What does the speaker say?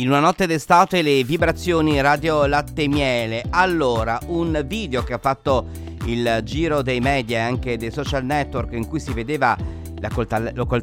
In una notte d'estate le vibrazioni Radio Latte e Miele. Allora, un video che ha fatto il giro dei media e anche dei social network in cui si vedeva